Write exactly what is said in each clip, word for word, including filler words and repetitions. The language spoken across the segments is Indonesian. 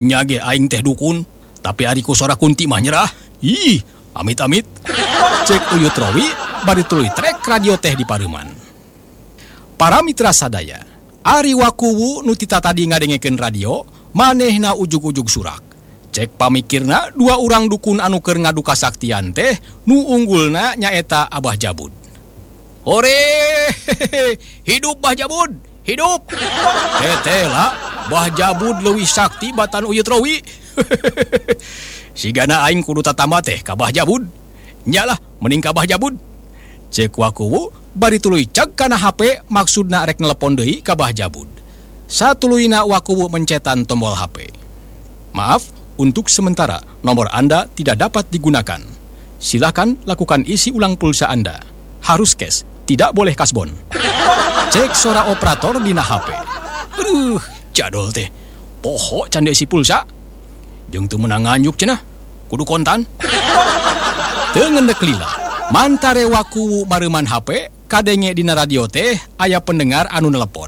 Nyage aing teh dukun, tapi ari ku sora kunti mah nyerah. Ih, amit-amit. Cek Uyut Rowi, bari tuluy trek radio teh di Pareuman. Para mitra sadaya, ari wakuwu nu tita tadi ngadengekeun radio, manehna ujug-ujug surak. Cek pamikirna dua urang dukun anu keur ngadu kasaktian teh, nu unggulna nyaeta Abah Jabud. Hore, hidup Bah Jabud, hidup. Tetela, Bah Jabud leuwih sakti batan Uyut Rowi. Sigana aing kudu tatama teh ka Bah Jabud. Nyalah, mending ka Bah Jabud. Cek wakuwu, bari tuluy cek kana H P maksudna rek nelepon deui ka Bah Jabud. Satuluyna wakuwu mencetan tombol H P. Maaf, untuk sementara nomor Anda tidak dapat digunakan. Silakan lakukan isi ulang pulsa Anda. Harus cash, tidak boleh kasbon. Cek suara operator dina H P. Aduh, jadol teh. Poho can isi pulsa. Jeung teu meunang nganyuk cenah. Kudu kontan. Teu ngendek lila. Mantare wakuwu Pareuman H P, kadenge dina radio teh aya pendengar anu nelepon.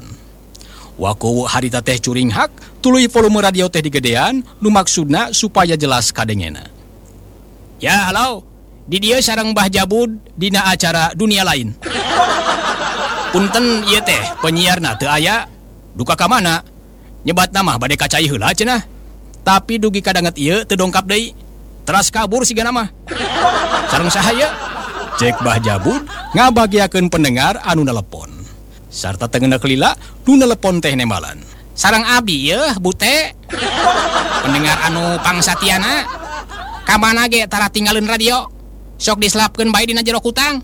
Wakuwu harita teh curing hak, tuluy volume radio teh digedean, nu maksudna supaya jelas kadengena. Ya, halo. Di dieu sareng Bah Jabud dina acara Dunia Lain. Punten ieu teh penyiarna teu aya. Duka ka mana? Nyebatna mah bade kacai heula cenah. Tapi dugi kadanget ieu teu dongkap deui. Teras kabur sigana mah. Sareng saha ieu? Cek Bah Jabud ngabagiakeun pendengar anu nelepon. Sarta teu ngeundeuk lila nu nelepon teh nembalan. Sareng abdi yeuh bute. Pendengar anu pangsatiana. Ka mana ge tara tinggalin radio? Sok diselapkeun bae dina jero kutang.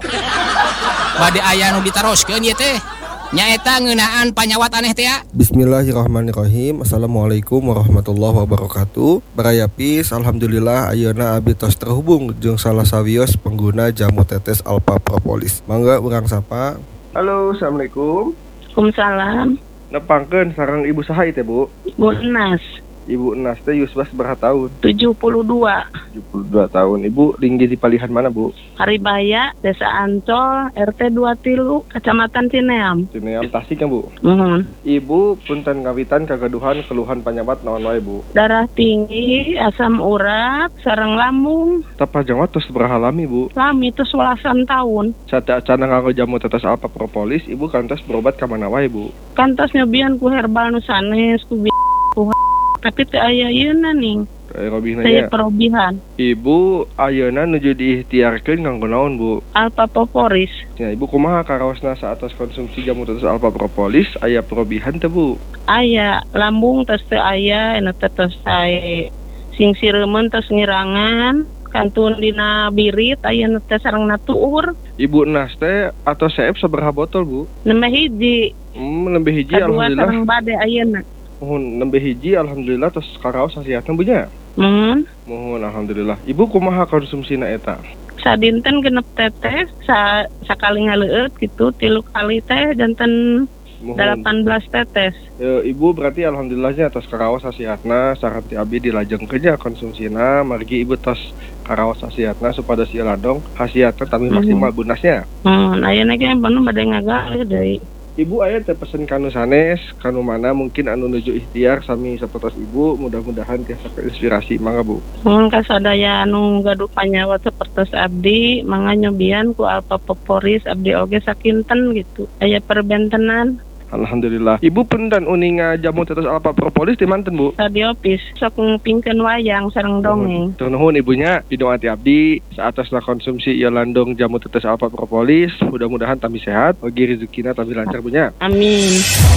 Bade aya nu ditaroskeun ieu teh. Nyaeta ngeunaan panyawat aneh teh ya. Bismillahirrahmanirrahim. Assalamualaikum warahmatullahi wabarakatuh. Barayapis, alhamdulillah ayeuna abdi tos terhubung jeung salah sawios pengguna jamu tetes Alpha Propolis. Mangga urang sapa. Halo, assalamualaikum. Waalaikumsalam. Nepangkeun sareng ibu saha ieu teh, Bu? Ibu Enas. Ibu Enas teh yusbas berapa tahun? tujuh puluh dua. tujuh puluh dua tahun. Ibu tinggi di palihan mana, Bu? Haribaya, Desa Ancol, R T dua tilu, Kecamatan Cineam. Cineam Tasik kan, Bu? Mohon. Ibu punten ngawitan kagaduhan keluhan penyebab naon wae, Bu? Darah tinggi, asam urat, sareng lambung. Tapah jangwa tos sabaraha lami, Bu? Lami tos welasan tahun. Sateacana nganggo jamu tetes Alpha Propolis, Ibu kantos berobat ka mana wae, Bu? Kantos nyobian ku herbal nu sanes, ku bi- ku tapi teu aya ieuna ning. Kayak robihna Saya nya. perobihan. Ibu ayeuna nuju diikhtiarkeun nganggo naon, Bu? Alpha Propolis. Ya, Ibu kumaha karaosna saatos konsumsi jamu tetes Alpha Propolis aya perobihan teh, Bu? Aya lambung tos teu aya, anu teh tos sae sing sireumeun tos ngirangan, kantun dina birit aya nu teh sareng natuur. Ibu Enas teh atau seep sabaraha botol, Bu? Nembe hiji. Hmm, nembe hiji Kadua alhamdulillah. sareng bade ayeuna. Mohon nembe hiji alhamdulillah tos karaos hasiatna Bu nya. Mohon. Mohon alhamdulillah. Ibu kumaha konsumsina eta? Sadinten genep tetes, sa sakali ngaleueut gitu, tilu kali teh janten Mohon. delapan belas tetes. E, Ibu berarti alhamdulillahnya tos karaos hasiatna saran ti abdi dilajengkeun nya konsumsina, margi Ibu tos karaos hasiatna supados ieu ladong hasiatna tapi maksimal Mhm. bunasnya. Hmm, ayeuna ge panu bade ngagalih deui. Ibu aya teh pesen kanu sanes, kanu mana mungkin anu nuju ikhtiar sami sapertos Ibu, mudah-mudahan tiasa inspirasi mangga, Bu. Mun kasadaya anu gaduh panyawat sapertos abdi, mangga nyobian ku Alpha Propolis abdi oge sakinten gitu. Aya perbentenan. Alhamdulillah. Ibu punten uninga jamu tetes Alpha Propolis di manten, Bu? Radiopis sok ngupingkeun wayang sareng dongeng. Tur nuhun ibunya, pidoa ti abdi saatosna konsumsi ieu landung jamu tetes Alpha Propolis, mudah-mudahan tampi sehat, ogi rezekina tampi lancar bunya. Amin.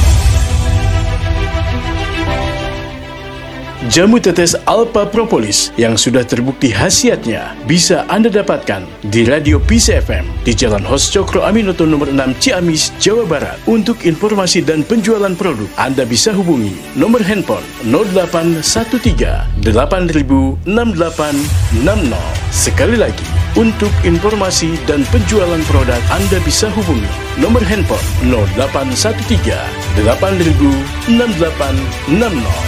Jamu tetes Alpha Propolis yang sudah terbukti khasiatnya bisa Anda dapatkan di Radio Peace F M di Jalan Hos Cokro Aminoto nomor enam Ciamis, Jawa Barat. Untuk informasi dan penjualan produk, Anda bisa hubungi nomor handphone nol delapan satu tiga delapan nol enam delapan enam nol. Sekali lagi, untuk informasi dan penjualan produk, Anda bisa hubungi nomor handphone nol delapan satu tiga delapan nol enam delapan enam nol.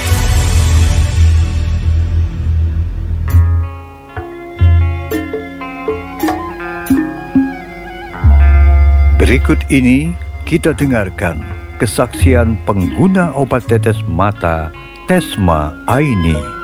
Berikut ini kita dengarkan kesaksian pengguna obat tetes mata Tesma Aini.